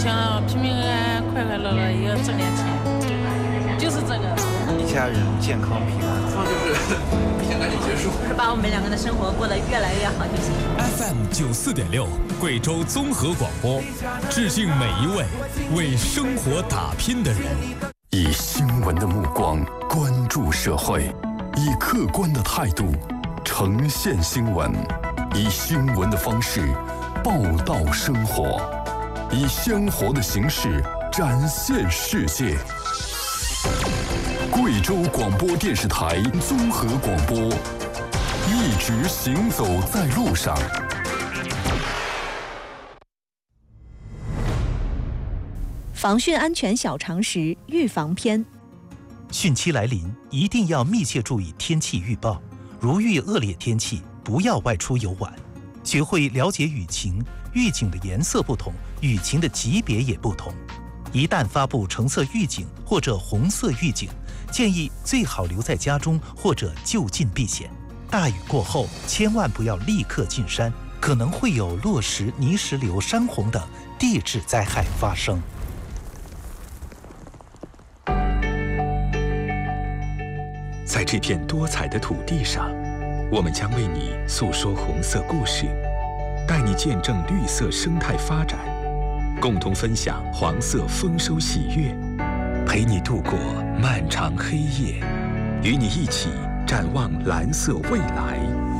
想平平安安、快快乐乐，也要挣点钱，就是这个。 一家人健康平安， 就是先赶紧结束， 就是把我们两个的生活过得越来越好就行。 FM94.6，贵州综合广播，致敬每一位为生活打拼的人。 以新闻的目光关注社会，以客观的态度呈现新闻，以新闻的方式报道生活，以鲜活的形式展现世界。贵州广播电视台综合广播，一直行走在路上。 防汛安全小常识预防篇。 汛期来临，一定要密切注意天气预报。如遇恶劣天气，不要外出游玩。学会了解雨情，预警的颜色不同，雨情的级别也不同。一旦发布橙色预警或者红色预警，建议最好留在家中或者就近避险。大雨过后，千万不要立刻进山，可能会有落石、泥石流、山洪等地质灾害发生。 在这片多彩的土地上，我们将为你诉说红色故事，带你见证绿色生态发展，共同分享黄色丰收喜悦，陪你度过漫长黑夜，与你一起展望蓝色未来。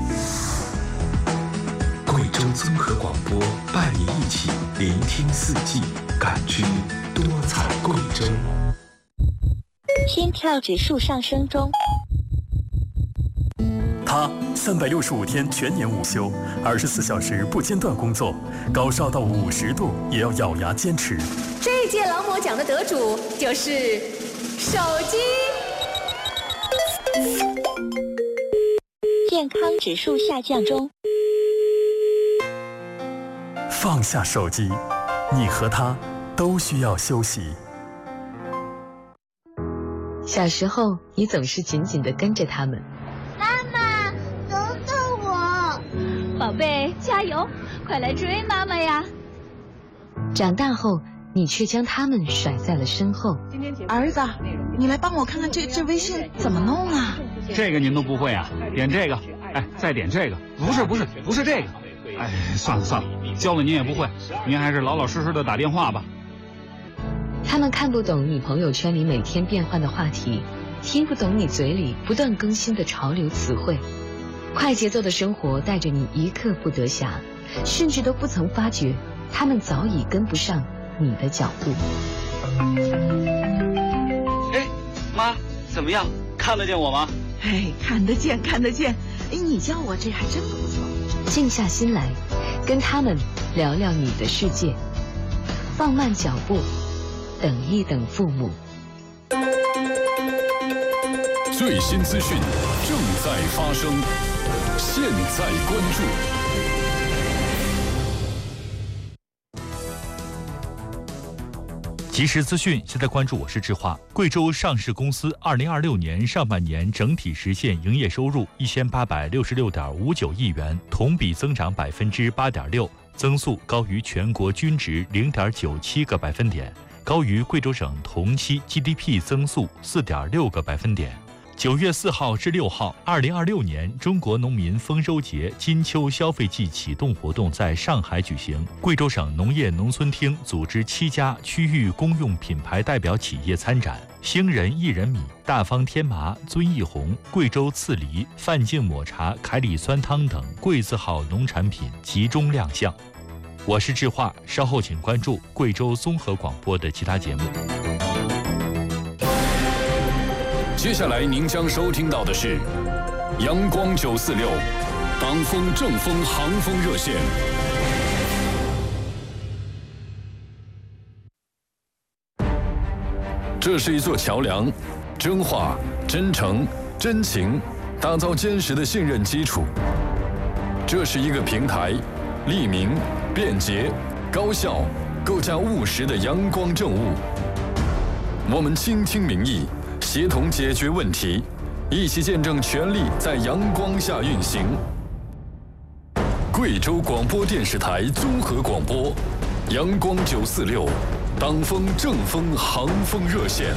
贵州综合广播伴你一起聆听四季，感知多彩贵州。 心跳指数上升中。 他365天全年无休，24小时不间断工作，高烧到50度也要咬牙坚持。 这届劳模奖的得主就是手机。 健康指数下降中。 放下手机，你和他都需要休息。 小时候，你总是紧紧地跟着他们。 妈妈，等等我！ 宝贝，加油，快来追妈妈呀！ 长大后，你却将他们甩在了身后。 儿子，你来帮我看看这微信怎么弄啊？ 这个您都不会啊？点这个，哎，再点这个。不是这个。哎，算了，教了您也不会，您还是老老实实的打电话吧。 他们看不懂你朋友圈里每天变换的话题，听不懂你嘴里不断更新的潮流词汇。快节奏的生活带着你一刻不得暇，甚至都不曾发觉，他们早已跟不上你的脚步。 哎，妈，怎么样？看得见我吗？ 哎，看得见。哎，你叫我这还真不错。 静下心来，跟他们聊聊你的世界，放慢脚步。等一等父母。 最新资讯正在发生，现在关注。 即时资讯，现在关注，我是志华。贵州上市公司2026年上半年整体实现营业收入1866.59亿元，同比增长8.6%，增速高于全国均值0.97个百分点。高于贵州省同期 GDP 增速4.6个百分点。9月4号至6号，2026年中国农民丰收节金秋消费季启动活动在上海举行。贵州省农业农村厅组织7家区域公用品牌代表企业参展，星人薏仁米、大方天麻、遵义红、贵州刺梨、范境抹茶、凯里酸汤等贵字号农产品集中亮相。我是志华，稍后请关注贵州综合广播的其他节目。 接下来您将收听到的是阳光946党风正风航风热线。这是一座桥梁，真话、真诚、真情，打造坚实的信任基础。这是一个平台，利民、便捷、高效，构架务实的阳光政务。我们倾听民意，协同解决问题，一起见证权力在阳光下运行。贵州广播电视台综合广播， 阳光946，党风正风航风热线。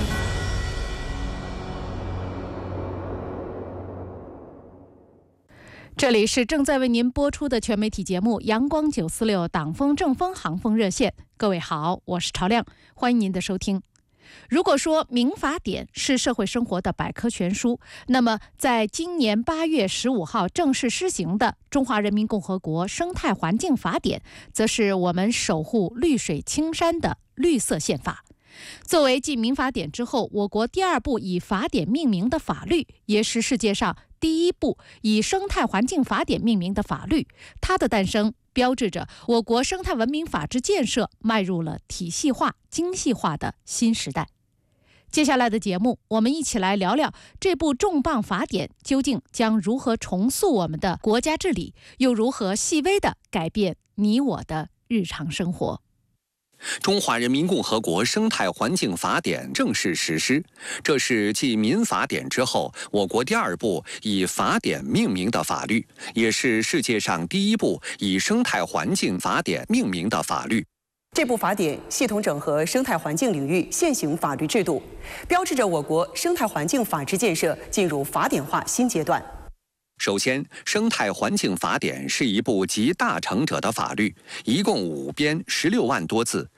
这里是正在为您播出的全媒体节目《阳光946党风正风航风热线》。各位好，我是朝亮，欢迎您的收听。如果说民法典是社会生活的百科全书，那么在今年8月15号正式施行的《中华人民共和国生态环境法典》，则是我们守护绿水青山的绿色宪法。作为继民法典之后我国第2部以法典命名的法律，也是世界上第1部以生态环境法典命名的法律。它的诞生标志着我国生态文明法治建设迈入了体系化、精细化的新时代。接下来的节目，我们一起来聊聊这部重磅法典究竟将如何重塑我们的国家治理，又如何细微地改变你我的日常生活。 中华人民共和国生态环境法典正式实施，这是继民法典之后我国第2部以法典命名的法律，也是世界上第1部以生态环境法典命名的法律。 这部法典系统整合生态环境领域现行法律制度，标志着我国生态环境法治建设进入法典化新阶段。 首先，生态环境法典是一部集大成者的法律，一共5编，16万多字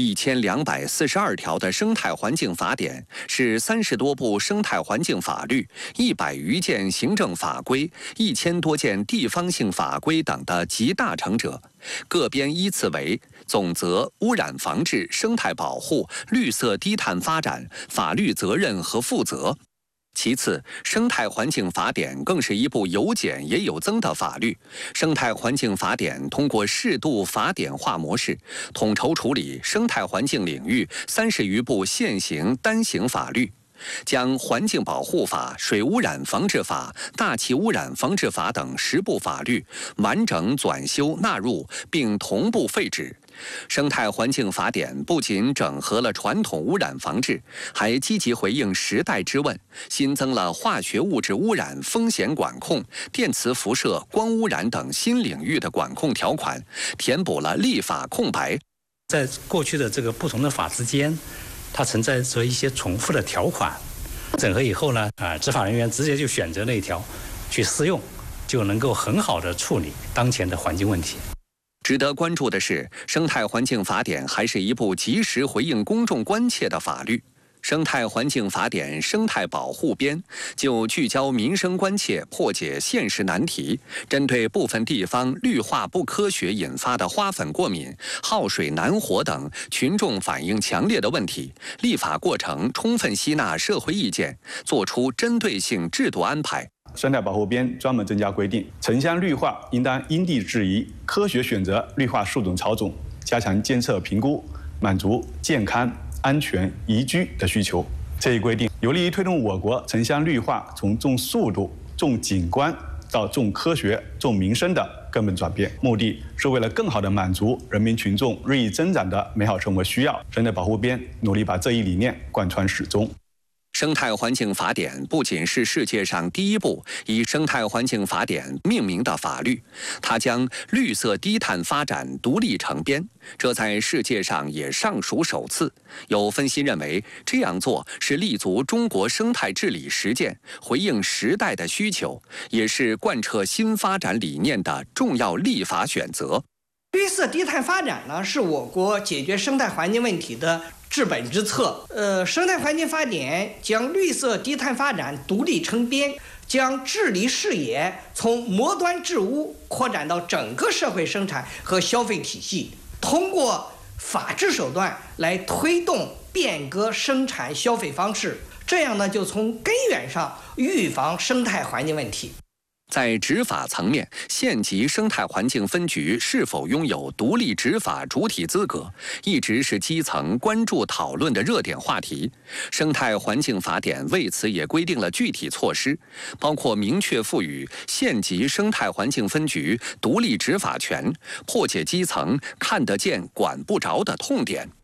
，1242条的生态环境法典是30多部生态环境法律、100余件行政法规、1000多件地方性法规等的集大成者。各编依次为总则、污染防治、生态保护、绿色低碳发展、法律责任和负责。其次，生态环境法典更是一部有减也有增的法律。生态环境法典通过适度法典化模式，统筹处理生态环境领域30余部现行单行法律，将环境保护法、水污染防治法、大气污染防治法等10部法律完整转修纳入，并同步废止。生态环境法典不仅整合了传统污染防治，还积极回应时代之问，新增了化学物质污染风险管控、电磁辐射、光污染等新领域的管控条款，填补了立法空白。 在过去的这个不同的法之间，它存在着一些重复的条款，整合以后呢，执法人员直接就选择那一条去适用，就能够很好的处理当前的环境问题。 值得关注的是，生态环境法典还是一部及时回应公众关切的法律。生态环境法典生态保护编就聚焦民生关切，破解现实难题，针对部分地方绿化不科学引发的花粉过敏、耗水难活等群众反映强烈的问题，立法过程充分吸纳社会意见，作出针对性制度安排。 生态保护编专门增加规定，城乡绿化应当因地制宜，科学选择绿化树种草种，加强监测评估，满足健康、安全、宜居的需求。这一规定有利于推动我国城乡绿化从重速度、重景观到重科学、重民生的根本转变，目的是为了更好地满足人民群众日益增长的美好生活需要。生态保护编努力把这一理念贯穿始终。 生态环境法典不仅是世界上第1部以生态环境法典命名的法律，它将绿色低碳发展独立成编，这在世界上也尚属首次。有分析认为，这样做是立足中国生态治理实践，回应时代的需求，也是贯彻新发展理念的重要立法选择。 绿色低碳发展呢，是我国解决生态环境问题的治本之策。生态环境法典将绿色低碳发展独立成编，将治理视野从末端治污扩展到整个社会生产和消费体系，通过法治手段来推动变革生产消费方式，这样呢就从根源上预防生态环境问题。 在执法层面，县级生态环境分局是否拥有独立执法主体资格，一直是基层关注讨论的热点话题。生态环境法典为此也规定了具体措施，包括明确赋予县级生态环境分局独立执法权，破解基层看得见管不着的痛点。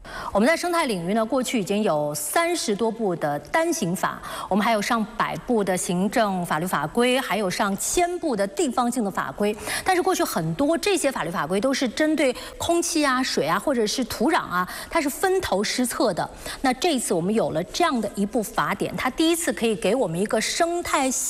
我们在生态领域呢，过去已经有30多部的单行法，我们还有上100部的行政法律法规，还有上1000部的地方性的法规。但是过去很多这些法律法规都是针对空气啊、水啊，或者是土壤啊，它是分头施策的。那这一次我们有了这样的一部法典，它第一次可以给我们一个生态